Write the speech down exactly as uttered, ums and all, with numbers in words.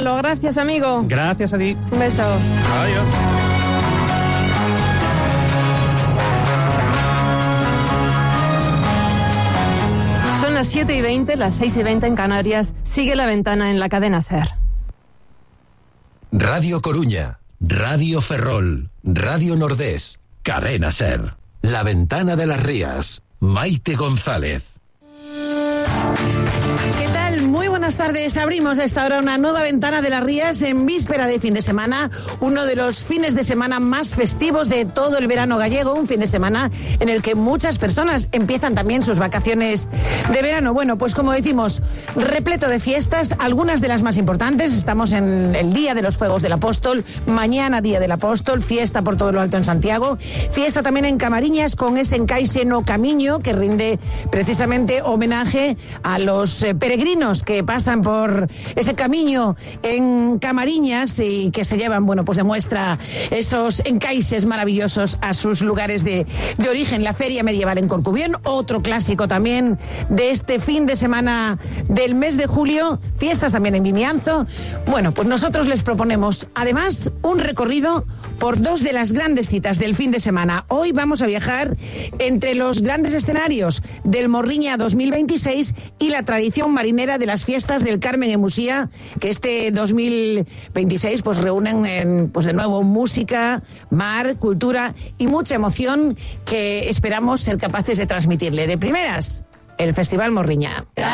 Gonzalo. Gracias, amigo. Gracias a ti. Un beso. Adiós. Son las siete y veinte, las seis y veinte en Canarias. Sigue La Ventana en la cadena SER. Radio Coruña, Radio Ferrol, Radio Nordés, Cadena SER. La Ventana de las Rías. Maite González. ¿Qué tal? Muy buenas tardes. Abrimos a esta hora una nueva Ventana de las Rías en víspera de fin de semana, uno de los fines de semana más festivos de todo el verano gallego, un fin de semana en el que muchas personas empiezan también sus vacaciones de verano. Bueno, pues como decimos, repleto de fiestas, algunas de las más importantes. Estamos en el Día de los Fuegos del Apóstol, mañana Día del Apóstol, fiesta por todo lo alto en Santiago, fiesta también en Camariñas con ese encaixe no camiño que rinde precisamente homenaje a los eh, peregrinos que pasan por ese camino en Camariñas y que se llevan, bueno, pues demuestra esos encaixes maravillosos a sus lugares de, de origen. La Feria Medieval en Corcubión, otro clásico también de este fin de semana del mes de julio, fiestas también en Vimianzo. Bueno, pues nosotros les proponemos además un recorrido por dos de las grandes citas del fin de semana. Hoy vamos a viajar entre los grandes escenarios del Morriña dos mil veintiséis y la tradición marinera de las fiestas del Carmen en Musía, que este dos mil veintiséis pues reúnen en, pues de nuevo música, mar, cultura y mucha emoción que esperamos ser capaces de transmitirle. De primeras, el Festival Morriña.